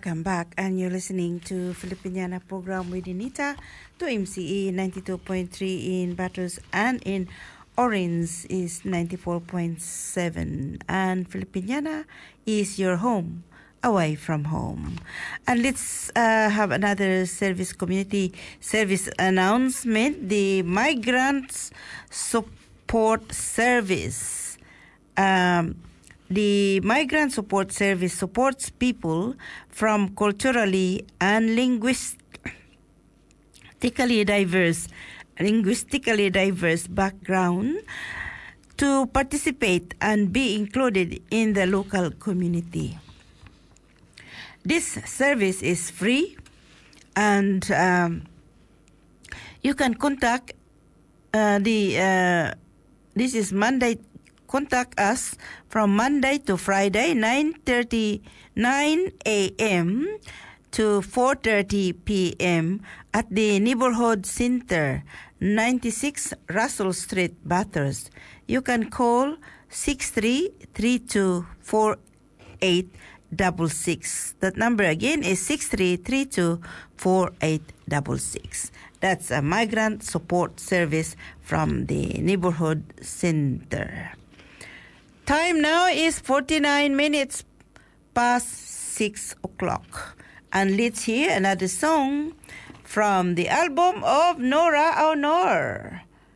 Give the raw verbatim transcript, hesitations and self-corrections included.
Welcome back, and you're listening to Filipiniana program with Anita to M C E ninety-two point three in Batos, and in Orange is ninety-four point seven, and Filipiniana is your home away from home. And let's uh, have another service community service announcement. The Migrants Support Service. Um, The Migrant Support Service supports people from culturally and linguistically diverse, linguistically diverse background to participate and be included in the local community. This service is free, and um, you can contact uh, the. Uh, this is Monday. Contact us from Monday to Friday, nine thirty-nine a.m. to four thirty p.m. at the Neighborhood Center, ninety-six Russell Street, Bathurst. You can call six three three two four eight six six. That number again is six three three two four eight six six. That's a migrant support service from the Neighborhood Center. Time now is forty-nine minutes past six o'clock. And let's hear another song from the album of Nora Aunor.